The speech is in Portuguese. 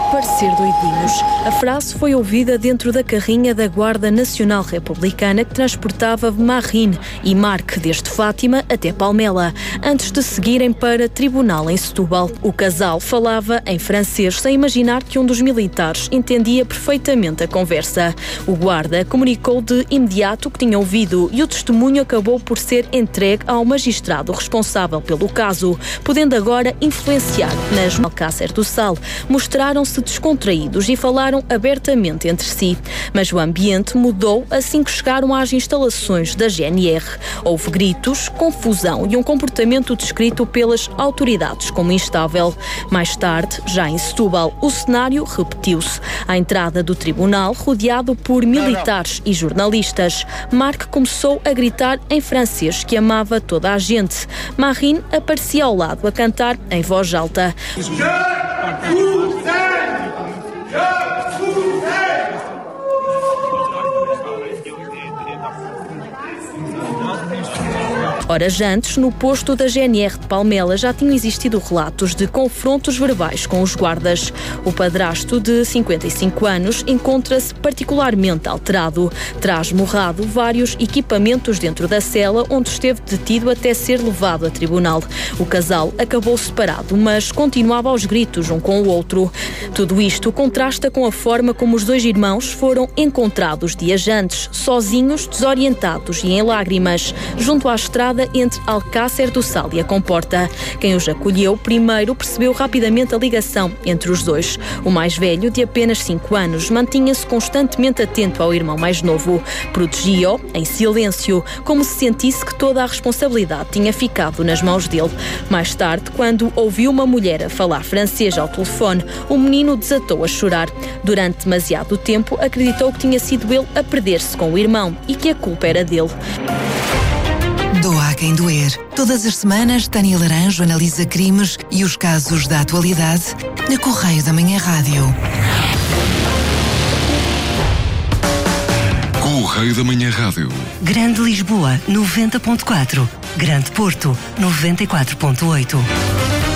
parecer doidinhos. A frase foi ouvida dentro da carrinha da Guarda Nacional Republicana que transportava Marine e Marc desde Fátima até Palmela, antes de seguirem para tribunal em Setúbal. O casal falava em francês sem imaginar que um dos militares entendia perfeitamente a conversa. O guarda comunicou de imediato o que tinha ouvido e o testemunho acabou por ser entregue ao magistrado responsável pelo caso, podendo agora influenciar. Nas Alcácer do Sal mostraram-se descontraídos e falaram abertamente entre si, mas o ambiente mudou assim que chegaram às instalações da GNR. Houve gritos, confusão e um comportamento descrito pelas autoridades como instável. Mais tarde, já em Setúbal, o cenário repetiu-se. À entrada do tribunal, rodeado por militares e jornalistas, Marc começou a gritar em francês que amava toda a gente. Marine aparecia ao lado a cantar em voz alta. Horas antes, no posto da GNR de Palmela, já tinham existido relatos de confrontos verbais com os guardas. O padrasto, de 55 anos, encontra-se particularmente alterado. Terá esmurrado vários equipamentos dentro da cela onde esteve detido até ser levado a tribunal. O casal acabou separado, mas continuava aos gritos um com o outro. Tudo isto contrasta com a forma como os dois irmãos foram encontrados dias antes, sozinhos, desorientados e em lágrimas, junto à estrada entre Alcácer do Sal e a Comporta. Quem os acolheu primeiro percebeu rapidamente a ligação entre os dois. O mais velho, de apenas 5 anos, mantinha-se constantemente atento ao irmão mais novo. Protegia-o em silêncio, como se sentisse que toda a responsabilidade tinha ficado nas mãos dele. Mais tarde, quando ouviu uma mulher a falar francês ao telefone, o menino desatou a chorar. Durante demasiado tempo, acreditou que tinha sido ele a perder-se com o irmão e que a culpa era dele. Doa a quem doer. Todas as semanas, Tânia Laranjo analisa crimes e os casos da atualidade na Correio da Manhã Rádio. Correio da Manhã Rádio. Grande Lisboa, 90.4. Grande Porto, 94.8.